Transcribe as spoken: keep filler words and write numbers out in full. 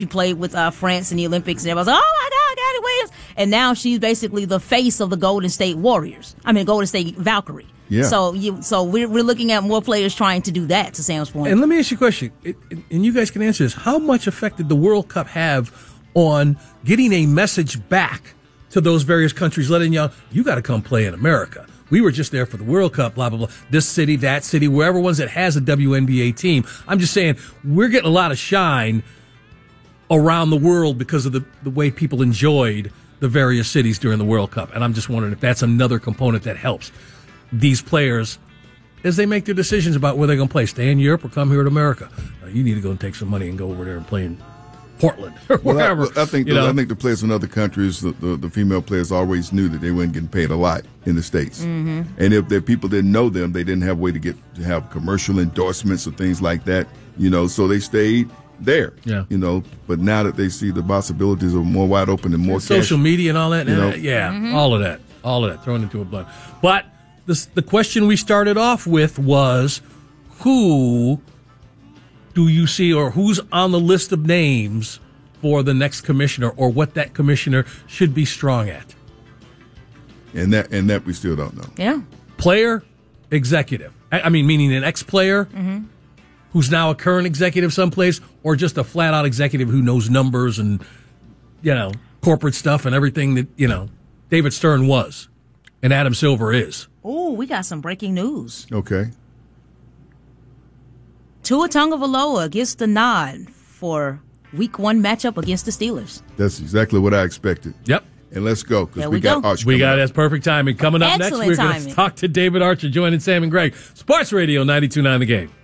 She played with uh, France in the Olympics, and everybody was like, oh my God, Gabby Williams. And now she's basically the face of the Golden State Warriors. I mean, Golden State Valkyrie. Yeah. So you, so we're, we're looking at more players trying to do that, to Sam's point. And let me ask you a question, it, it, and you guys can answer this. How much effect did the World Cup have on getting a message back to those various countries, letting y'all, you got to come play in America? We were just there for the World Cup, blah, blah, blah. This city, that city, wherever ones that has a W N B A team. I'm just saying, we're getting a lot of shine around the world because of the, the way people enjoyed the various cities during the World Cup. And I'm just wondering if that's another component that helps these players as they make their decisions about where they're going to play. Stay in Europe or come here to America. Uh, you need to go and take some money and go over there and play in Portland or well, wherever. I, I think you the, know? I think the players in other countries, the, the, the female players always knew that they weren't getting paid a lot in the States. Mm-hmm. And if the people didn't know them, they didn't have a way to get to have commercial endorsements or things like that, you know, so they stayed there, yeah. you know, but now that they see the possibilities are more wide open and more and social cash, media and all that, you know, yeah, mm-hmm. all of that, all of that thrown into a blend. But this, the question we started off with was, who do you see, or who's on the list of names for the next commissioner, or what that commissioner should be strong at? And that and that we still don't know. Yeah. Player, executive. I, I mean, meaning an ex-player mm-hmm. who's now a current executive someplace, or just a flat-out executive who knows numbers and, you know, corporate stuff and everything that, you know, David Stern was and Adam Silver is. Oh, we got some breaking news. Okay. Tua Tagovailoa gets the nod for week one matchup against the Steelers. That's exactly what I expected. Yep. And let's go, because There we, we got go. Arch. We got up. that's perfect timing. Coming up Excellent next, we're going timing. to talk to David Archer, joining Sam and Greg. Sports Radio ninety-two point nine The Game.